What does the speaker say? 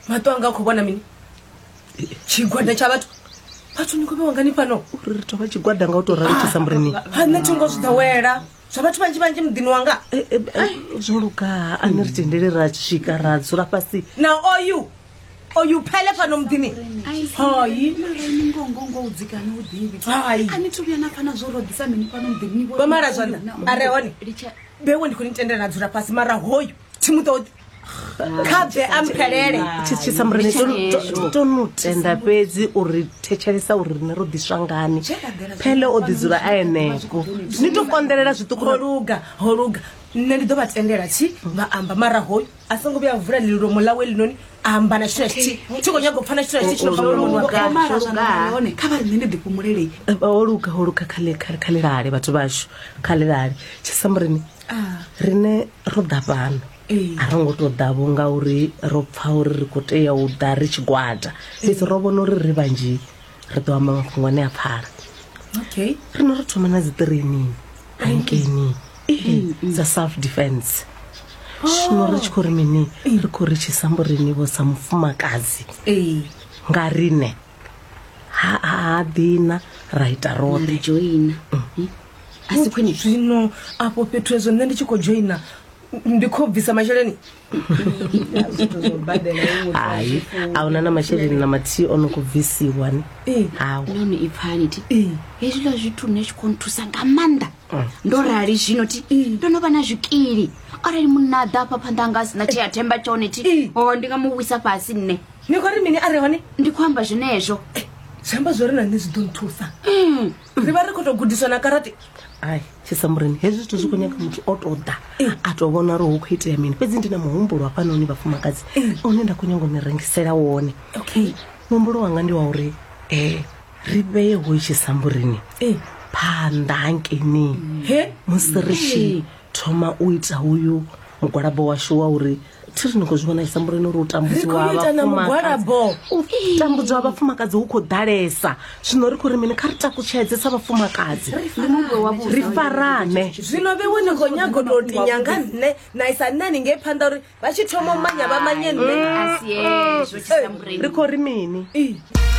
mato anga khobona mini chigwada cha batho niko bewangani pano uri to ba chigwada nga uto rali chisamburini hana tingo zwidawela zwa batho banji mudini wanga zoluka ani ri tendele ra chika ra dzula fasi now you phele pano mudini hayi ngongo udzikana udivi hayi ani tuya na pana zorodisa mini pano mudini bo mara zwana arehoni bewe ndiko nitendela na dzula fasi mara hoyo timutoti khabe amphelele chisamburini tonutenda pedzi uri thetshelesa uri rine ro diswa ngani phele o didzula ayeneko ni to kondelela zwiṱuku holuga nne ndi do batendela chi va amba mara hoyo asango bya vula lilomo lawe linoni amba na shiti tiko nyago phana shiti chino pamwe mara zwana yone kha ri nne ndipumulele holuka khale lale batho basho khale lale chisamburini rine ro dapana arongo to davo nga uri ro pfa uri ri kho tea u da ri tshigwada fhedzi ro vhona uri ri vhanzhi ri ḓo amba mafhungo ane a pfhala okay rino ro thoma na dzi training hankeni za self defense zwino ri tshi khou ri mini ri khou ri chisamburini vho sa mufumakadzi nga rine ha dina ra ita roṱhe joina asi khwini zwino apo fhethu ezwo nne ndi tshi khou joina ndikho bvisa masheleni hayi awuna na masheleni na mathi ono kubvisiwa ni hawo noni ipfani ti hezwi la zwithu ne tshikonthusa nga manda ndo rali zwino ti ndo no vana zwikili arali munna da pa phandanga sina tshe athemba tshone ti ndinga muvisa fasi nne niko ri mini are hone ndikhomba zwenezwo zamba zwo ri na ndzi donthusa ri va ri kho to gudiswa na karate ai chisamburini hezwi zwithu zwi khou nyaga muthu o to ḓa a to vhona uri hu khou itea mini fhedzi ndi na muhumbulo hafhanoni vhafumakadzi une nda khou nyaga u ni rengisela wone okay muhumbulo wanga ndi wa uri ri vheye ho chisamburini phanḓa hankeni musi ri tshi thoma u ita uyu mugwalabo washu wa uri thiri ni khou zwi vhona chisamburini uri u tambudziwa vhafumakadzi hu khou ḓalesa zwino ri khou ri mini kha ri takutshedze sa vhafumakadzi ri farane zwino bewe ni khou nyaga to tinyanga nne na isa nani ngei phanḓa uri vha tshi thoma u manya vha manye nne asiyezwo chisamburini ri khou ri mini